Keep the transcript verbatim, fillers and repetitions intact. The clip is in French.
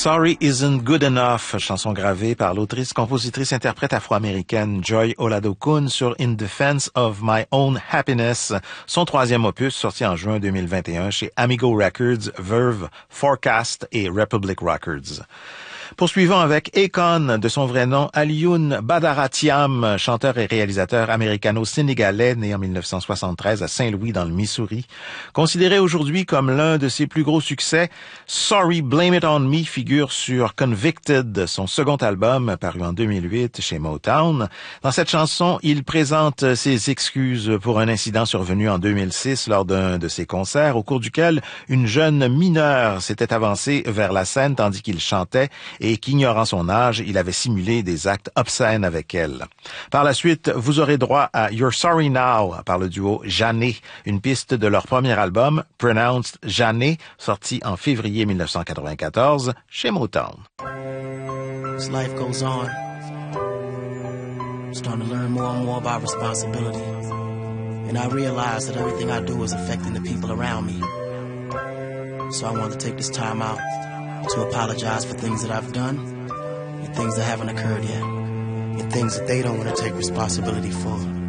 Sorry Isn't Good Enough, chanson gravée par l'autrice, compositrice, interprète afro-américaine Joy Oladokun sur In Defense of My Own Happiness, son troisième opus sorti en juin deux mille vingt et un chez Amigo Records, Verve, Forecast et Republic Records. Poursuivons avec Akon, de son vrai nom Alioune Badaratiam, chanteur et réalisateur américano-sénégalais né en mille neuf cent soixante-treize à Saint-Louis dans le Missouri. Considéré aujourd'hui comme l'un de ses plus gros succès, Sorry Blame It On Me figure sur Convicted, son second album paru en deux mille huit chez Motown. Dans cette chanson, il présente ses excuses pour un incident survenu en deux mille six lors d'un de ses concerts au cours duquel une jeune mineure s'était avancée vers la scène tandis qu'il chantait et qu'ignorant son âge, il avait simulé des actes obscènes avec elle. Par la suite, vous aurez droit à You're Sorry Now par le duo Jané, une piste de leur premier album, Pronounced Jané, sorti en février mille neuf cent quatre-vingt-quatorze chez Motown. As life goes on, I'm starting to learn more and more about responsibility. And I realize that everything I do is affecting the people around me. So I want to take this time out to apologize for things that I've done and things that haven't occurred yet and things that they don't want to take responsibility for.